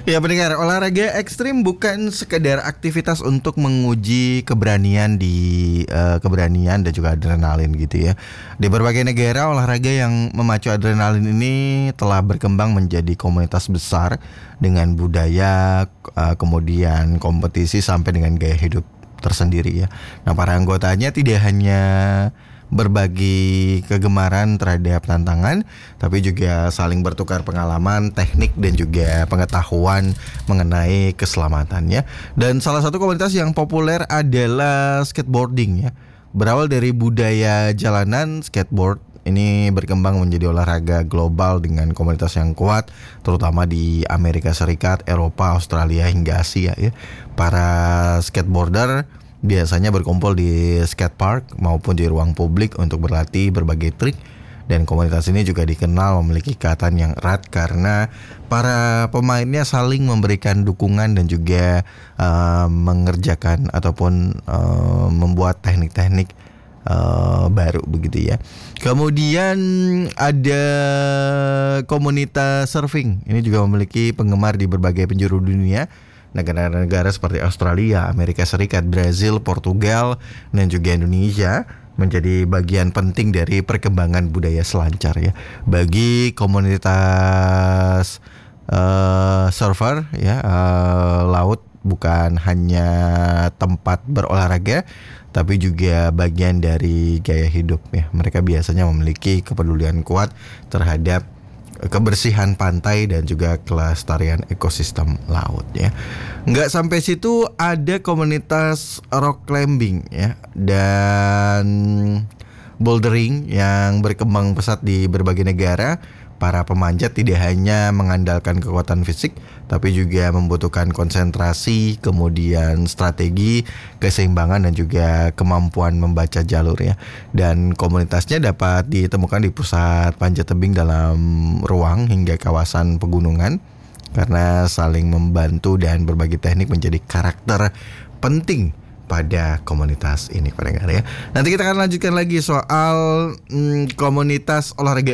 Ya pendengar, olahraga ekstrim bukan sekedar aktivitas untuk menguji keberanian dan juga adrenalin gitu ya. Di berbagai negara, olahraga yang memacu adrenalin ini telah berkembang menjadi komunitas besar dengan budaya, kemudian kompetisi sampai dengan gaya hidup tersendiri ya. Nah, para anggotanya tidak hanya berbagi kegemaran terhadap tantangan, tapi juga saling bertukar pengalaman, teknik dan juga pengetahuan mengenai keselamatannya. Dan salah satu komunitas yang populer adalah skateboarding ya. Berawal dari budaya jalanan, skateboard ini berkembang menjadi olahraga global dengan komunitas yang kuat, terutama di Amerika Serikat, Eropa, Australia hingga Asia ya. Para skateboarder biasanya berkumpul di skate park maupun di ruang publik untuk berlatih berbagai trik, dan komunitas ini juga dikenal memiliki ikatan yang erat karena para pemainnya saling memberikan dukungan dan juga mengerjakan ataupun membuat teknik-teknik baru begitu ya. Kemudian ada komunitas surfing. Ini juga memiliki penggemar di berbagai penjuru dunia. Negara-negara seperti Australia, Amerika Serikat, Brazil, Portugal, dan juga Indonesia menjadi bagian penting dari perkembangan budaya selancar ya. Bagi komunitas surfer ya, laut bukan hanya tempat berolahraga, tapi juga bagian dari gaya hidup ya. Mereka biasanya memiliki kepedulian kuat terhadap kebersihan pantai dan juga kelestarian ekosistem laut ya. Nggak sampai situ, ada komunitas rock climbing ya dan bouldering yang berkembang pesat di berbagai negara. Para pemanjat tidak hanya mengandalkan kekuatan fisik, tapi juga membutuhkan konsentrasi, kemudian strategi, keseimbangan dan juga kemampuan membaca jalur ya. Dan komunitasnya dapat ditemukan di pusat panjat tebing dalam ruang hingga kawasan pegunungan, karena saling membantu dan berbagi teknik menjadi karakter penting pada komunitas ini pendengar ya. Nanti kita akan lanjutkan lagi soal komunitas olahraga